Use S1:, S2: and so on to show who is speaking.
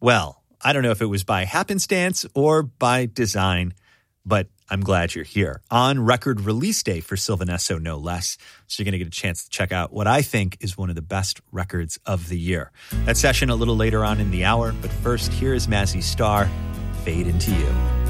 S1: Well, I don't know if it was by happenstance or by design, but I'm glad you're here on record release day for Sylvan Esso, no less. So you're going to get a chance to check out what I think is one of the best records of the year. That session a little later on in the hour, but first, here is Mazzy Star, Fade Into You.